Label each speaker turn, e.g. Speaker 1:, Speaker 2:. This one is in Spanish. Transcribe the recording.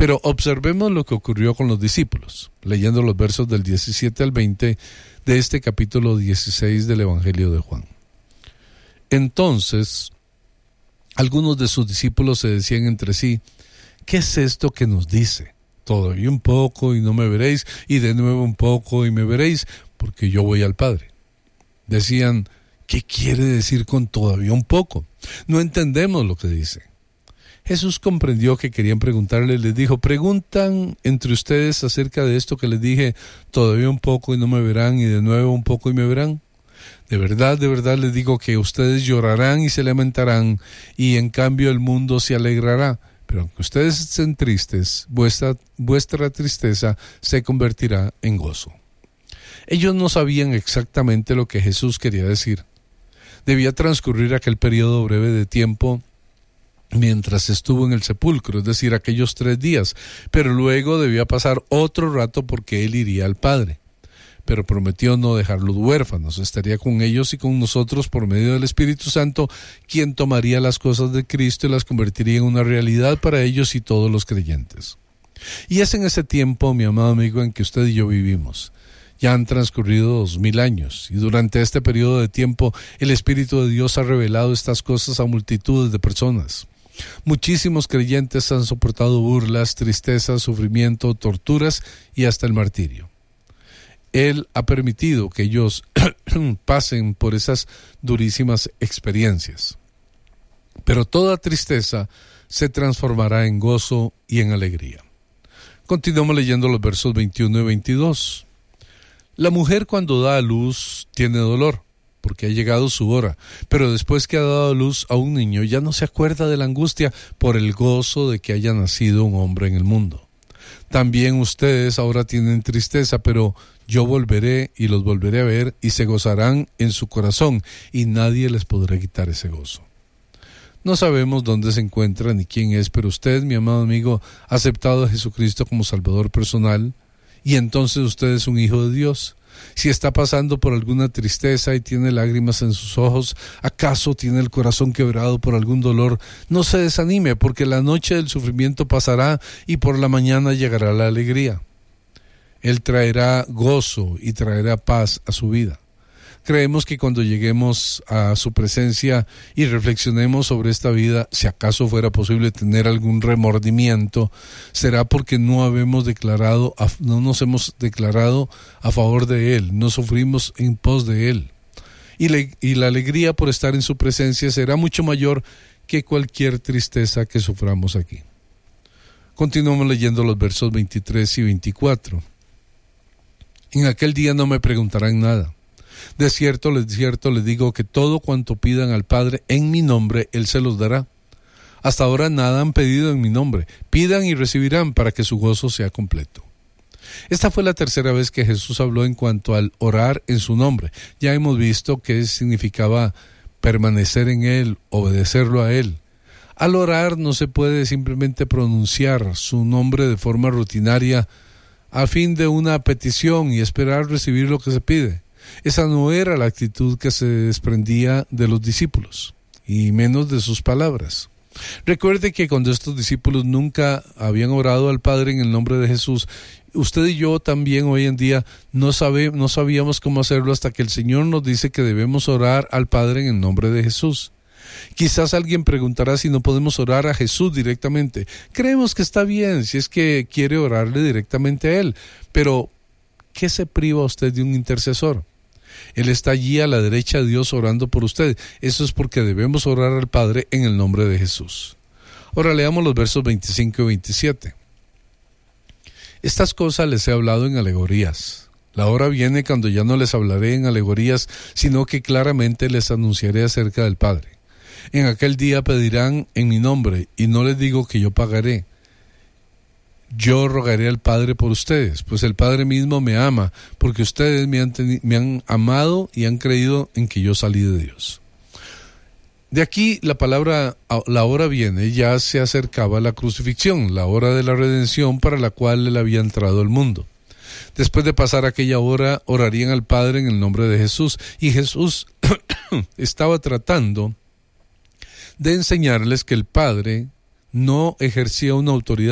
Speaker 1: Pero observemos lo que ocurrió con los discípulos, leyendo los versos del 17 al 20 de este capítulo 16 del Evangelio de Juan. Entonces, algunos de sus discípulos se decían entre sí: ¿qué es esto que nos dice? Todavía un poco y no me veréis, y de nuevo un poco y me veréis, porque yo voy al Padre. Decían: ¿qué quiere decir con todavía un poco? No entendemos lo que dice. Jesús comprendió que querían preguntarle, les dijo: ¿preguntan entre ustedes acerca de esto que les dije, todavía un poco y no me verán, y de nuevo un poco y me verán? De verdad les digo que ustedes llorarán y se lamentarán, y en cambio el mundo se alegrará. Pero aunque ustedes estén tristes, vuestra tristeza se convertirá en gozo. Ellos no sabían exactamente lo que Jesús quería decir. Debía transcurrir aquel periodo breve de tiempo mientras estuvo en el sepulcro, es decir, aquellos 3 días, pero luego debía pasar otro rato porque él iría al Padre. Pero prometió no dejarlos huérfanos, estaría con ellos y con nosotros por medio del Espíritu Santo, quien tomaría las cosas de Cristo y las convertiría en una realidad para ellos y todos los creyentes. Y es en ese tiempo, mi amado amigo, en que usted y yo vivimos. Ya han transcurrido 2000 años, y durante este periodo de tiempo el Espíritu de Dios ha revelado estas cosas a multitudes de personas. Muchísimos creyentes han soportado burlas, tristezas, sufrimiento, torturas y hasta el martirio. Él ha permitido que ellos pasen por esas durísimas experiencias. Pero toda tristeza se transformará en gozo y en alegría. Continuamos leyendo los versos 21 y 22. La mujer cuando da a luz tiene dolor, porque ha llegado su hora, pero después que ha dado a luz a un niño ya no se acuerda de la angustia por el gozo de que haya nacido un hombre en el mundo. También ustedes ahora tienen tristeza, pero yo volveré y los volveré a ver y se gozarán en su corazón y nadie les podrá quitar ese gozo. No sabemos dónde se encuentra ni quién es, pero usted, mi amado amigo, ha aceptado a Jesucristo como Salvador personal y entonces usted es un hijo de Dios. Si está pasando por alguna tristeza y tiene lágrimas en sus ojos, ¿acaso tiene el corazón quebrado por algún dolor? No se desanime, porque la noche del sufrimiento pasará y por la mañana llegará la alegría. Él traerá gozo y traerá paz a su vida. Creemos que cuando lleguemos a su presencia y reflexionemos sobre esta vida, si acaso fuera posible tener algún remordimiento, será porque no nos hemos declarado a favor de Él, no sufrimos en pos de Él. Y la alegría por estar en su presencia será mucho mayor que cualquier tristeza que suframos aquí. Continuamos leyendo los versos 23 y 24. En aquel día no me preguntarán nada. De cierto les digo que todo cuanto pidan al Padre en mi nombre, Él se los dará. Hasta ahora nada han pedido en mi nombre. Pidan y recibirán para que su gozo sea completo. Esta fue la tercera vez que Jesús habló en cuanto al orar en su nombre. Ya hemos visto qué significaba permanecer en Él, obedecerlo a Él. Al orar no se puede simplemente pronunciar su nombre de forma rutinaria a fin de una petición y esperar recibir lo que se pide. Esa no era la actitud que se desprendía de los discípulos, y menos de sus palabras. Recuerde que cuando estos discípulos nunca habían orado al Padre en el nombre de Jesús, usted y yo también hoy en día no sabíamos cómo hacerlo hasta que el Señor nos dice que debemos orar al Padre en el nombre de Jesús. Quizás alguien preguntará si no podemos orar a Jesús directamente. Creemos que está bien si es que quiere orarle directamente a Él, pero ¿qué se priva usted de un intercesor? Él está allí a la derecha de Dios orando por usted. Eso es porque debemos orar al Padre en el nombre de Jesús. Ahora leamos los versos 25 y 27. Estas cosas les he hablado en alegorías. La hora viene cuando ya no les hablaré en alegorías, sino que claramente les anunciaré acerca del Padre. En aquel día pedirán en mi nombre, y no les digo que yo pagaré. Yo rogaré al Padre por ustedes, pues el Padre mismo me ama, porque ustedes me han amado y han creído en que yo salí de Dios. De aquí la palabra la hora viene, ya se acercaba a la crucifixión, la hora de la redención para la cual Él había entrado al mundo. Después de pasar aquella hora, orarían al Padre en el nombre de Jesús, y Jesús estaba tratando de enseñarles que el Padre no ejercía una autoridad